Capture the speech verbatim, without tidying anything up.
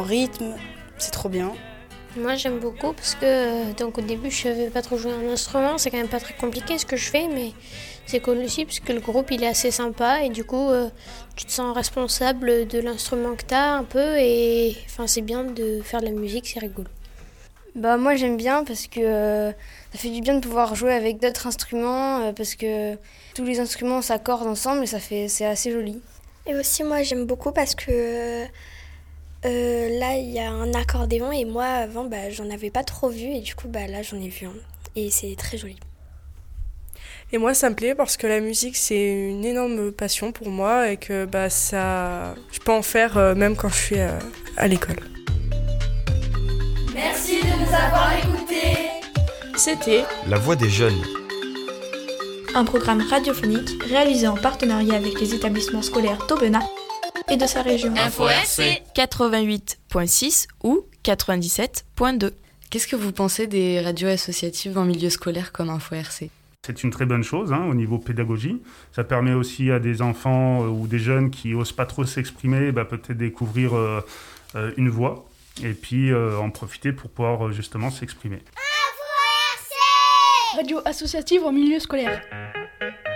rythme, c'est trop bien. Moi j'aime beaucoup parce que donc au début je savais pas trop jouer un instrument, c'est quand même pas très compliqué ce que je fais, mais c'est cool aussi parce que le groupe il est assez sympa et du coup euh, tu te sens responsable de l'instrument que t'as un peu et enfin c'est bien de faire de la musique, c'est rigolo. Bah moi j'aime bien parce que euh, ça fait du bien de pouvoir jouer avec d'autres instruments euh, parce que tous les instruments s'accordent ensemble et ça fait c'est assez joli. Et aussi moi j'aime beaucoup parce que euh, là il y a un accordéon et moi avant bah, j'en avais pas trop vu et du coup bah, là j'en ai vu un et c'est très joli. Et moi ça me plaît parce que la musique c'est une énorme passion pour moi et que bah, ça, je peux en faire euh, même quand je suis euh, à l'école. Merci de nous avoir écoutés. C'était La Voix des Jeunes, un programme radiophonique réalisé en partenariat avec les établissements scolaires d'Aubenas et de sa région. Info R C quatre-vingt-huit virgule six ou quatre-vingt-dix-sept virgule deux. Qu'est-ce que vous pensez des radios associatives en milieu scolaire comme Info R C ? C'est une très bonne chose hein, au niveau pédagogie. Ça permet aussi à des enfants euh, ou des jeunes qui n'osent pas trop s'exprimer, bah, peut-être découvrir euh, euh, une voix et puis euh, en profiter pour pouvoir euh, justement s'exprimer. Info R C Radio associative en milieu scolaire.